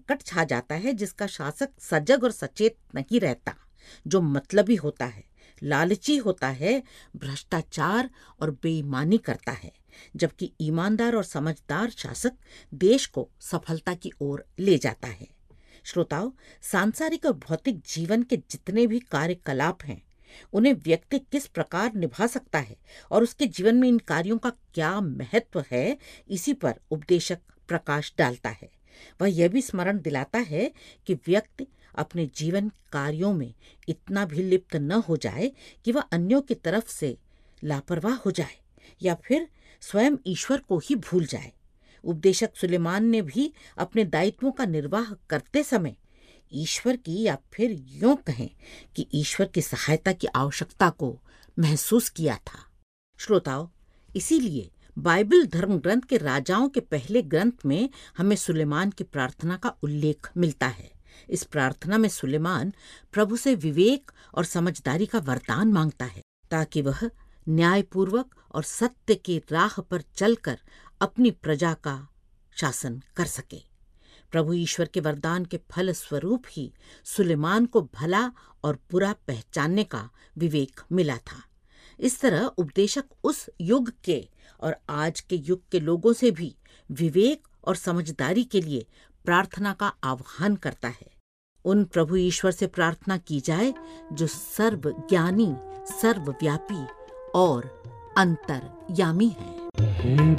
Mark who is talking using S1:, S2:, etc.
S1: संकट छा जाता है जिसका शासक सजग और सचेत नहीं रहता, जो मतलबी होता है, लालची होता है, भ्रष्टाचार और बेईमानी करता है, जबकि ईमानदार और समझदार शासक देश को सफलता की ओर ले जाता है। श्रोताओ, सांसारिक और भौतिक जीवन के जितने भी कार्यकलाप हैं, उन्हें व्यक्ति किस प्रकार निभा सकता है और उसके जीवन में इन कार्यों का क्या महत्व है, इसी पर उपदेशक प्रकाश डालता है। वह यह भी स्मरण दिलाता है कि व्यक्ति अपने जीवन कार्यों में इतना भी लिप्त न हो जाए कि वह अन्यों की तरफ से लापरवाह हो जाए या फिर स्वयं ईश्वर को ही भूल जाए। उपदेशक सुलेमान ने भी अपने दायित्वों का निर्वाह करते समय ईश्वर की, या फिर यूं कहें कि ईश्वर की सहायता की आवश्यकता को महसूस किया था। श्रोताओ, इसीलिए बाइबल धर्म ग्रंथ के राजाओं के पहले ग्रंथ में हमें सुलेमान की प्रार्थना का उल्लेख मिलता है। इस प्रार्थना में सुलेमान प्रभु से विवेक और समझदारी का वरदान मांगता है ताकि वह न्यायपूर्वक और सत्य की राह पर चलकर अपनी प्रजा का शासन कर सके। प्रभु ईश्वर के वरदान के फल स्वरूप ही सुलेमान को भला और बुरा पहचानने का विवेक मिला था। इस तरह उपदेशक उस युग के और आज के युग के लोगों से भी विवेक और समझदारी के लिए प्रार्थना का आह्वान करता है। उन प्रभु ईश्वर से प्रार्थना की जाए जो सर्वज्ञानी, सर्वव्यापी और अंतर्यामी है।